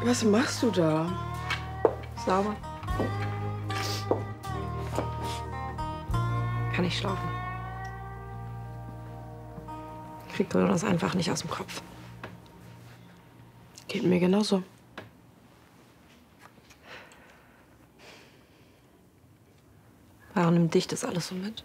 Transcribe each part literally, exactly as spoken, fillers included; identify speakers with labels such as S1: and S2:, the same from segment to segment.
S1: Was machst du da?
S2: Sauber. Kann ich schlafen. Krieg das einfach nicht aus dem Kopf.
S1: Geht mir genauso.
S2: Warum nimmt dich das alles so mit?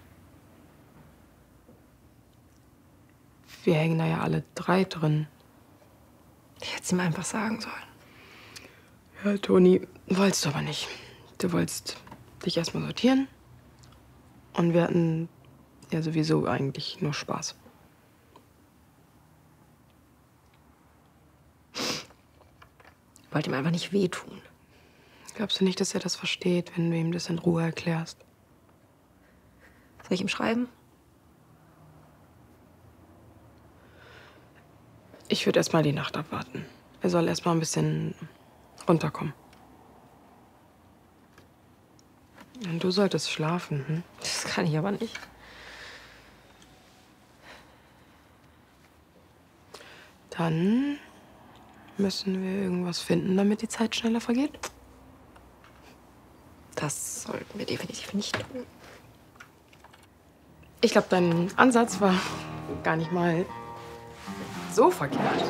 S1: Wir hängen da ja alle drei drin.
S2: Ich hätte es ihm einfach sagen sollen.
S1: Ja, Toni, wolltest du aber nicht. Du wolltest dich erstmal sortieren. Und wir hatten ja sowieso eigentlich nur Spaß.
S2: Ich wollte ihm einfach nicht wehtun.
S1: Glaubst du nicht, dass er das versteht, wenn du ihm das in Ruhe erklärst?
S2: Soll ich ihm schreiben?
S1: Ich würde erst mal die Nacht abwarten. Er soll erst mal ein bisschen runterkommen. Und du solltest schlafen, hm?
S2: Das kann ich aber nicht.
S1: Dann müssen wir irgendwas finden, damit die Zeit schneller vergeht.
S2: Das sollten wir definitiv nicht tun.
S1: Ich glaube, dein Ansatz war gar nicht mal so verkehrt.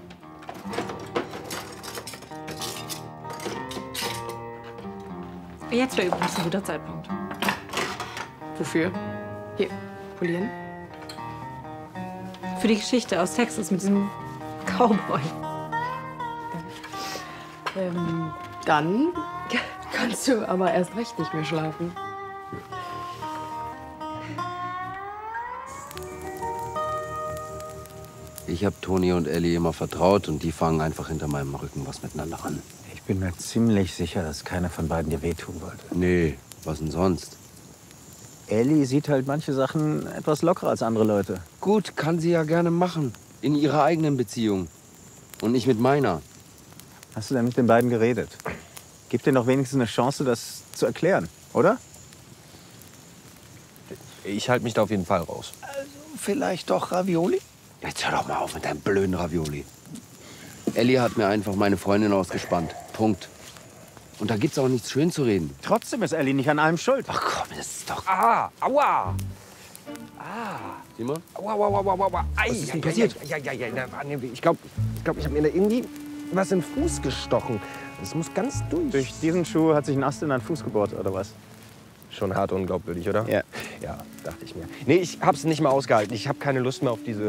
S2: Jetzt wäre übrigens ein guter Zeitpunkt.
S1: Wofür? Hier, polieren.
S2: Für die Geschichte aus Texas mit diesem Cowboy.
S1: Ähm, dann kannst du aber erst recht nicht mehr schlafen.
S3: Ich habe Toni und Ellie immer vertraut und die fangen einfach hinter meinem Rücken was miteinander an.
S4: Ich bin mir ziemlich sicher, dass keiner von beiden dir wehtun wollte.
S3: Nee, was denn sonst?
S4: Ellie sieht halt manche Sachen etwas lockerer als andere Leute.
S3: Gut, kann sie ja gerne machen. In ihrer eigenen Beziehung. Und nicht mit meiner.
S4: Hast du denn mit den beiden geredet? Gib dir doch wenigstens eine Chance, das zu erklären, oder?
S5: Ich halte mich da auf jeden Fall raus.
S4: Also vielleicht doch Ravioli?
S3: Jetzt hör doch mal auf mit deinem blöden Ravioli. Ellie hat mir einfach meine Freundin ausgespannt. Punkt. Und da gibt's auch nichts schön zu reden.
S4: Trotzdem ist Ellie nicht an allem schuld.
S3: Ach komm, das ist doch...
S5: Ah, aua!
S3: Sieh mal.
S5: Aua, aua, aua, aua, aua. Ei,
S3: Was ist denn
S5: ja,
S3: passiert?
S5: Ja, ja, ja, ja. ja. Ich glaube, ich, glaub, ich habe mir da irgendwie was in den Fuß gestochen. Das muss ganz durch.
S4: Durch diesen Schuh hat sich ein Ast in deinen Fuß gebohrt, oder was?
S5: Schon hart unglaubwürdig, oder?
S4: Ja.
S5: Ja, dachte ich mir. Nee, ich hab's nicht mehr ausgehalten. Ich habe keine Lust mehr auf diese